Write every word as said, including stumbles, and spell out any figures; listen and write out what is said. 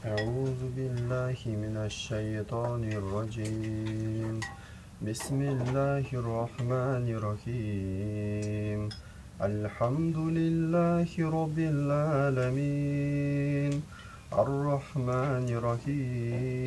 أعوذ بالله من الشيطان الرجيم. بسم الله الرحمن الرحيم. الحمد لله رب العالمين الرحمن الرحيم